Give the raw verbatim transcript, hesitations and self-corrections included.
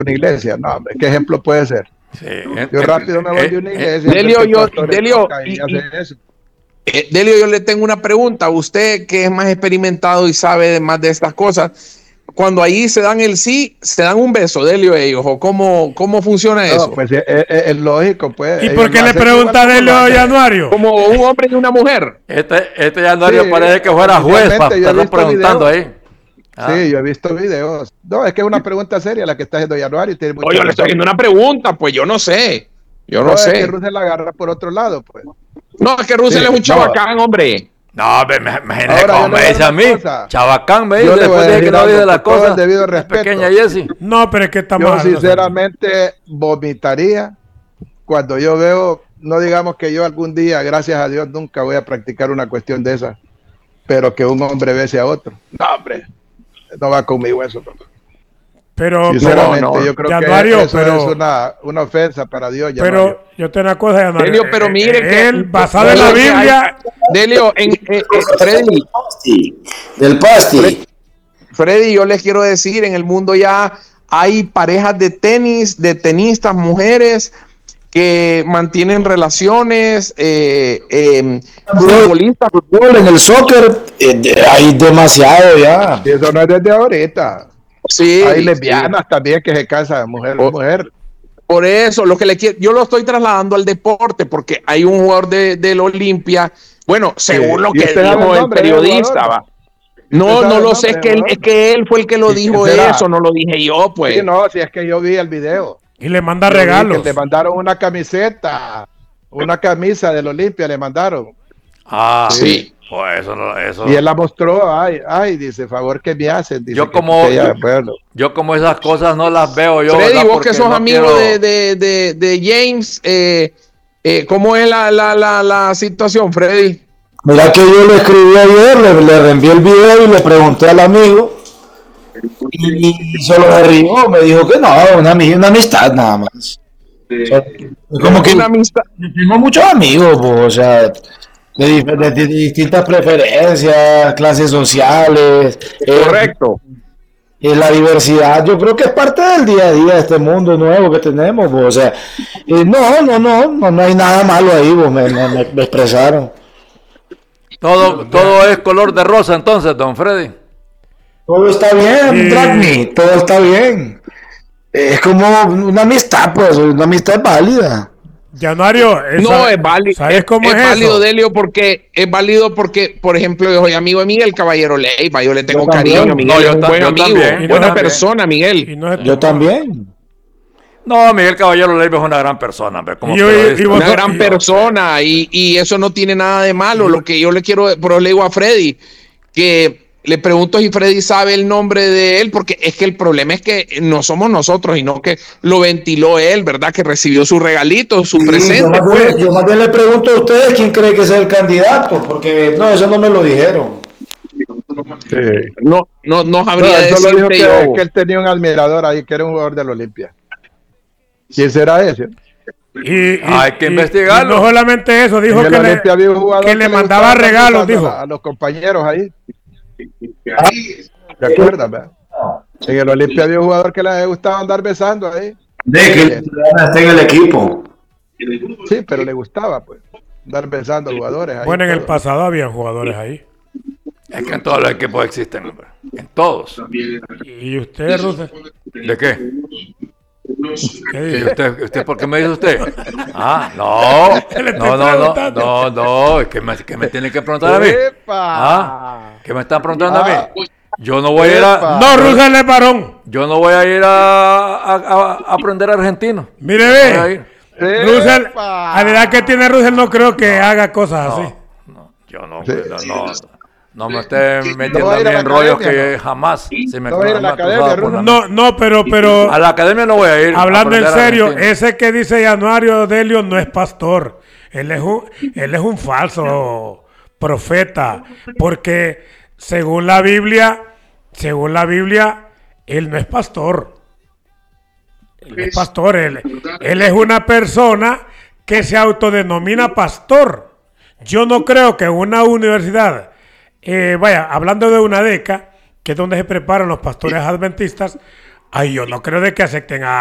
una iglesia. No, hombre, ¿qué ejemplo puede ser? Sí. Yo rápido me voy de una iglesia. Delio, yo, Delio, y, y, eso. Eh, Delio, yo le tengo una pregunta. Usted que es más experimentado y sabe más de estas cosas, cuando ahí se dan el sí, se dan un beso, Delio, ellos, o cómo, cómo funciona eso. No, pues es, es, es lógico, pues. ¿Y por qué le pregunta a Delio a Januario? Como un hombre y una mujer. Este, este Januario sí, parece que fuera juez para estar preguntando videos. ahí. Ah. Sí, yo he visto videos. No, es que es una pregunta seria la que está haciendo Januario. Tiene Oye, yo le estoy haciendo una pregunta, pues yo no sé. Yo no, no sé. Es que Russell la agarra por otro lado, pues. No, es que Russell sí, es un chabacán, no. hombre. No, me imagínate cómo me dice a mí. Cosa. Chabacán me dice después de que no dice la cosa. Debido respeto. Pequeña Jessie. No, pero es que está yo mal. Yo sinceramente vomitaría cuando yo veo, no digamos que yo algún día, gracias a Dios, nunca voy a practicar una cuestión de esa, pero que un hombre bese a otro. No, hombre, no va conmigo eso. Pero, sinceramente, no, no. yo creo Januario, que eso pero, es una, una ofensa para Dios. Pero Januario. yo tengo una cosa, Januario. Delio, pero mire eh, que él, basado en la Biblia. Delio, en, eh, eh, Freddy. Del pasti. Freddy, Freddy, yo les quiero decir, en el mundo ya hay parejas de tenis, de tenistas, mujeres que mantienen relaciones, eh, eh, futbolistas. Fútbol, en el soccer, eh, hay demasiado ya. Y eso no es desde ahorita. Sí, hay lesbianas sí. también que se casan mujer a mujer. Por eso, lo que le quiero, yo lo estoy trasladando al deporte, porque hay un jugador de, del Olimpia, bueno, según sí. lo que dijo el, el periodista, va. No, no lo sé, es que, él, es que él fue el que lo dijo eso, no lo dije yo, pues. Sí, no, si es que yo vi el video. Y le manda regalos. Le mandaron una camiseta, una camisa del Olimpia, le mandaron. Ah, sí. sí. Pues eso, no, eso. Y él la mostró, ay, ay, dice, favor que me hacen. Dice yo como que ella, yo, bueno. yo como esas cosas no las veo yo. Freddy, vos que sos no amigo quiero... de, de, de, de James, eh, eh, ¿cómo es la, la, la, la situación, Freddy? Mira que yo le escribí ayer, le, le reenvié el video y le pregunté al amigo y, y solo me rió, me dijo que no, una, una amistad nada más. Sí. O sea, como que una amistad. Tengo muchos amigos, pues, o sea, de, de, de distintas preferencias, clases sociales. Correcto. Eh, la diversidad, yo creo que es parte del día a día de este mundo nuevo que tenemos, pues, o sea, eh, no, no, no, no, no hay nada malo ahí, pues, me, me, me expresaron. Todo, todo es color de rosa entonces, don Freddy. Todo está bien, Dragni, todo está bien. Es como una amistad, pues, una amistad válida. Januario, esa, no es válido. ¿Sabes cómo es, es eso? válido, Delio, porque es válido porque, por ejemplo, yo soy amigo de Miguel Caballero Leiva, yo le tengo yo cariño a Miguel, no, yo es un buen amigo, también, buena no persona, Miguel. No yo también. No, Miguel Caballero Leiva es una gran persona, como y, y una gran persona y, y eso no tiene nada de malo. Lo que yo le quiero, pero le digo a Freddy que le pregunto si Freddy sabe el nombre de él, porque es que el problema es que no somos nosotros, sino que lo ventiló él, ¿verdad? Que recibió su regalito, su sí, presente. Yo más, bien, yo más bien le pregunto a ustedes quién cree que es el candidato, porque no, eso no me lo dijeron. Sí. No, no, no sabría no, decirte dijo que, yo. que él tenía un admirador ahí, que era un jugador del Olimpia. ¿Quién será ese? Y, y, hay que y, investigarlo. Y no solamente eso, dijo que le, que que le mandaba regalos, dijo. A, a los compañeros ahí. ¿Te acuerdas? ¿verdad? En el Olimpia había un jugador que le gustaba andar besando ahí. De que está en el equipo. Sí, pero le gustaba, pues, andar besando a jugadores ahí. Bueno, en el pasado habían jugadores ahí. Es que en todos los equipos existen, hombre. En todos. ¿Y usted, Russell? ¿De qué? ¿Y usted, usted, por qué me dice usted? Ah, no, no, no, no, no, no, que me, que me tienen que preguntar a mí. Ah, ¿qué me están preguntando a mí? Yo no voy a ir a... No, Russell es varón. Yo no voy a ir a, a, a, a aprender argentino. Mire, ve. Russell, a la edad que tiene Russell no creo que no, haga cosas no, así. No, yo no, sí. no, no. No me estén metiendo no a mí en rollos que no. jamás se me no, a la academia, no, no, pero, pero a la academia no voy a ir. Hablando en serio, ese que dice Januario Delio no es pastor. Él es un, él es un falso profeta, porque según la Biblia, según la Biblia, él no es pastor. Él no es pastor, él, él es una persona que se autodenomina pastor. Yo no creo que una universidad Eh, vaya, hablando de una D E C A, que es donde se preparan los pastores adventistas, Ay, yo no creo de que acepten a